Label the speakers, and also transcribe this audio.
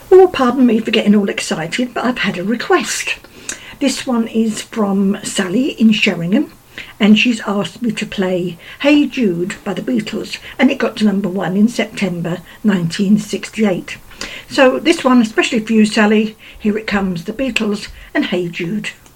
Speaker 1: Oh, pardon me for getting all excited, but I've had a request. This one is from Sally in Sheringham, and she's asked me to play Hey Jude by the Beatles, and it got to number 1 in September 1968. So this one, especially for you, Sally, here it comes, the Beatles and Hey Jude.